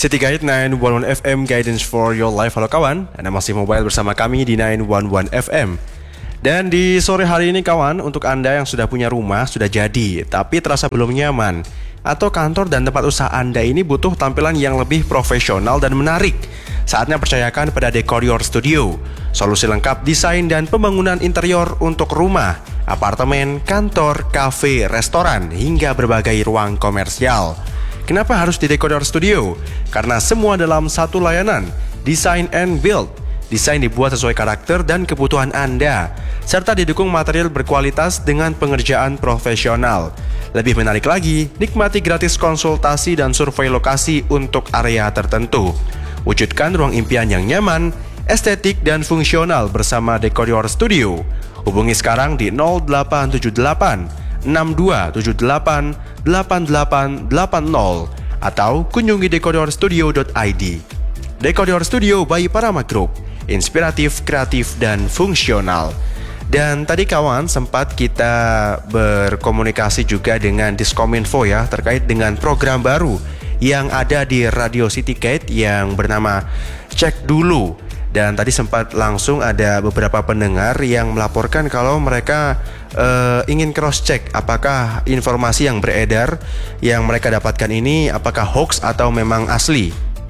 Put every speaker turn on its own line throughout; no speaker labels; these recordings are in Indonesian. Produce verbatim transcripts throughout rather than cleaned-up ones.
City Guide sembilan satu satu F M Guidance for Your Life. Halo kawan, Anda masih mobile bersama kami di sembilan satu satu F M. Dan di sore hari ini kawan, untuk Anda yang sudah punya rumah, sudah jadi, tapi terasa belum nyaman, atau kantor dan tempat usaha Anda ini butuh tampilan yang lebih profesional dan menarik, saatnya percayakan pada Decorior Studio. Solusi lengkap desain dan pembangunan interior untuk rumah, apartemen, kantor, kafe, restoran, hingga berbagai ruang komersial. Kenapa harus di Decorior Studio? Karena semua dalam satu layanan, Design and Build. Desain dibuat sesuai karakter dan kebutuhan Anda, serta didukung material berkualitas dengan pengerjaan profesional. Lebih menarik lagi, nikmati gratis konsultasi dan survei lokasi untuk area tertentu. Wujudkan ruang impian yang nyaman, estetik, dan fungsional bersama Decorior Studio. Hubungi sekarang di nol delapan tujuh delapan enam dua tujuh delapan delapan delapan delapan nol atau kunjungi decorior studio dot i d. Decorior Studio by Parama Group, inspiratif, kreatif, dan fungsional. Dan tadi kawan sempat kita berkomunikasi juga dengan Diskominfo ya, terkait dengan program baru yang ada di Radio City Guide yang bernama Cek Dulu. Dan tadi sempat langsung ada beberapa pendengar yang melaporkan kalau mereka uh, ingin cross check apakah informasi yang beredar yang mereka dapatkan ini apakah hoax atau memang asli.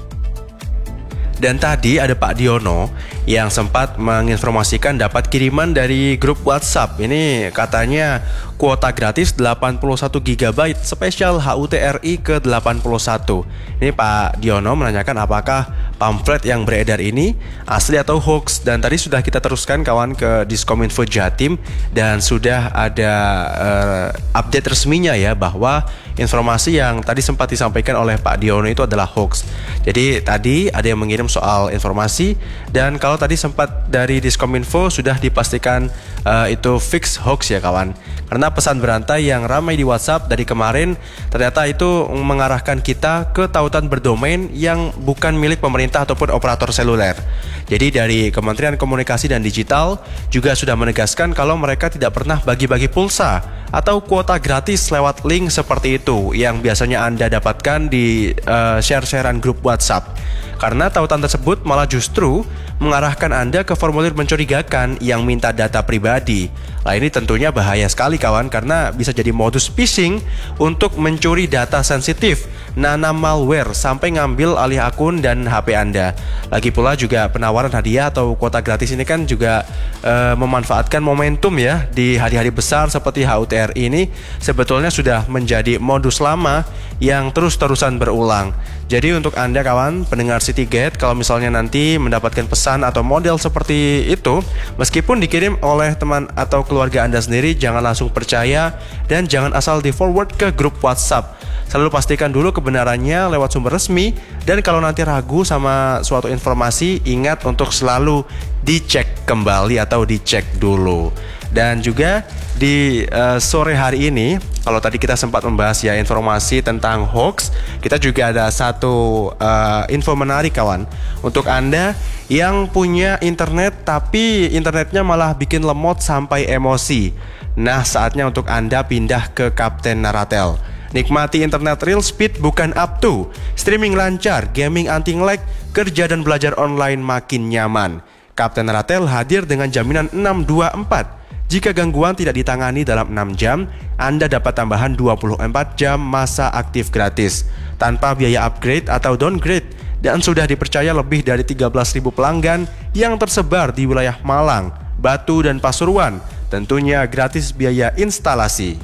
Dan tadi ada Pak Diono yang sempat menginformasikan dapat kiriman dari grup WhatsApp. Ini katanya kuota gratis delapan puluh satu giga byte spesial H U T R I ke delapan puluh satu. Ini Pak Diono menanyakan apakah pamflet yang beredar ini asli atau hoax. Dan tadi sudah kita teruskan kawan ke Diskominfo Jatim dan sudah ada uh, update resminya ya bahwa informasi yang tadi sempat disampaikan oleh Pak Diono itu adalah hoax. Jadi tadi ada yang mengirim soal informasi, dan kalau tadi sempat dari Diskominfo sudah dipastikan uh, itu fix hoax ya kawan. Karena pesan berantai yang ramai di WhatsApp dari kemarin ternyata itu mengarahkan kita ke tautan berdomain yang bukan milik pemerintah ataupun operator seluler. Jadi dari Kementerian Komunikasi dan Digital juga sudah menegaskan kalau mereka tidak pernah bagi-bagi pulsa atau kuota gratis lewat link seperti itu yang biasanya Anda dapatkan di uh, share-sharean grup WhatsApp. Karena tautan tersebut malah justru mengarahkan Anda ke formulir mencurigakan yang minta data pribadi. Nah ini tentunya bahaya sekali kawan, karena bisa jadi modus phishing untuk mencuri data sensitif, nanam malware sampai ngambil alih akun dan H P Anda. Lagi pula juga penawaran hadiah atau kuota gratis ini kan juga e, memanfaatkan momentum ya di hari-hari besar seperti H U T R I ini sebetulnya sudah menjadi modus lama yang terus-terusan berulang. Jadi untuk Anda kawan pendengar City Guide, kalau misalnya nanti mendapatkan pesan atau model seperti itu, meskipun dikirim oleh teman atau keluarga Anda sendiri, jangan langsung percaya dan jangan asal di forward ke grup WhatsApp. Selalu pastikan dulu kebenarannya lewat sumber resmi, dan kalau nanti ragu sama suatu informasi, ingat untuk selalu dicek kembali atau dicek dulu. Dan juga di uh, sore hari ini, kalau tadi kita sempat membahas ya informasi tentang hoax, kita juga ada satu uh, info menarik kawan untuk Anda yang punya internet tapi internetnya malah bikin lemot sampai emosi. Nah saatnya untuk Anda pindah ke Kapten Naratel. Nikmati internet real speed bukan up to, streaming lancar, gaming anti-lag, kerja dan belajar online makin nyaman. Kapten Naratel hadir dengan jaminan enam dua empat. Jika gangguan tidak ditangani dalam enam jam, Anda dapat tambahan dua puluh empat jam masa aktif gratis tanpa biaya upgrade atau downgrade, dan sudah dipercaya lebih dari tiga belas ribu pelanggan yang tersebar di wilayah Malang, Batu, dan Pasuruan. Tentunya gratis biaya instalasi.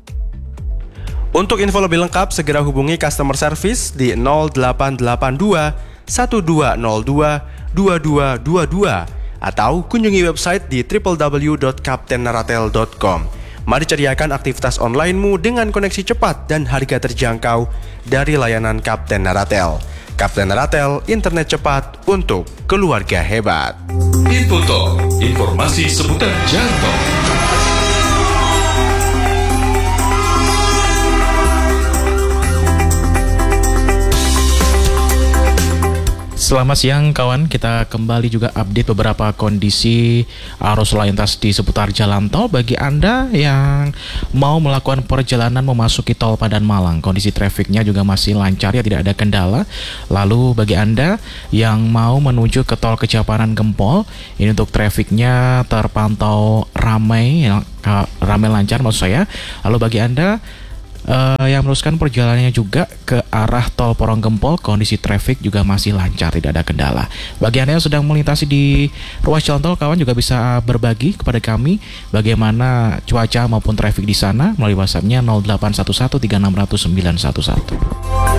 Untuk info lebih lengkap, segera hubungi customer service di nol delapan delapan dua satu dua nol dua dua dua dua dua atau kunjungi website di w w w dot kapten naratel dot com. Mari ceriakan aktivitas onlinemu dengan koneksi cepat dan harga terjangkau dari layanan Kapten Naratel. Kapten Naratel, internet cepat untuk keluarga hebat.
Info Talk, informasi seputar jalan tol.
Selamat siang kawan, kita kembali juga update beberapa kondisi arus lalu lintas di seputar jalan tol. Bagi Anda yang mau melakukan perjalanan memasuki tol Padan Malang, kondisi trafiknya juga masih lancar ya, tidak ada kendala. Lalu bagi Anda yang mau menuju ke tol Kejapanan Gempol, ini untuk trafiknya terpantau ramai, ya, ramai lancar maksud saya. Lalu bagi Anda Uh, yang meneruskan perjalanannya juga ke arah tol Porong Gempol, kondisi traffic juga masih lancar, tidak ada kendala. Bagi Anda yang sedang melintasi di ruas jalan tol, kawan juga bisa berbagi kepada kami bagaimana cuaca maupun traffic di sana melalui WhatsApp-nya nol delapan satu satu tiga enam nol nol sembilan satu satu.